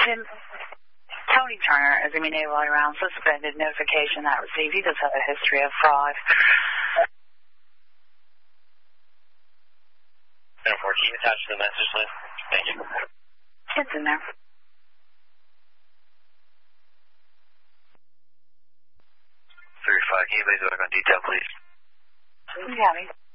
Tim, Tony Turner is immediately around suspended notification not received. He does have a history of fraud. 1014, attached to the message list. Thank you. It's in there. 35, can you please work on detail, please? You got me.